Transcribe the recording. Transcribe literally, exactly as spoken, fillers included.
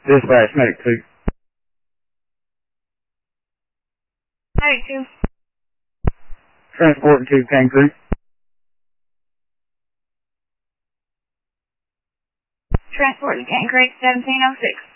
Dispatch, Medic two. Medic two. Transporting to Cane Creek. Transporting Cane Creek, seventeen oh six.